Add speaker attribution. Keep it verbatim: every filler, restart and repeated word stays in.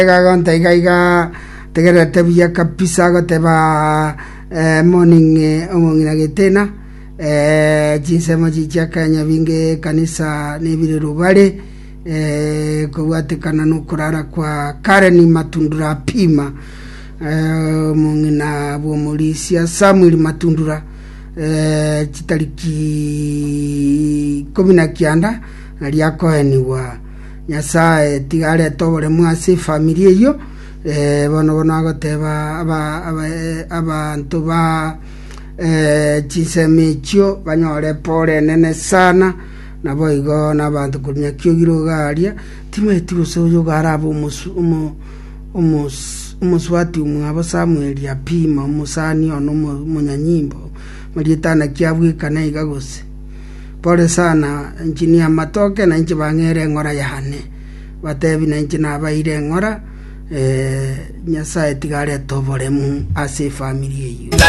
Speaker 1: Gagonta igaiga tegerete buya kabisa goteba eh, morning eh, omongina getena eh, jinsemo jichaka nyabinge kanisa nebire rubare eh, kuwatikana nukurara kwa Karen Matundura Pima eh, omongina bwomulisia Samuel Matundura eh, chitariki kumi na kenda naliakoeniwa Nyasaye tigare tobore mwase familia iyo eh bono bono agoteba aba aba abantu ba eh chisemecho banyore pore nene sana nabo igo nabantu kunya kyogiro garia time tiruso yo garabo umu umu umuswati umwabo Samuel ya Pima umusani ono munyanyimbo marietana kyabwikana igagose pole sana engineer Matoke na nchi bangere ngora yahane batebi na nchi nabaire ngora eh Nyasaye tigare tobore mu ase familia iyo.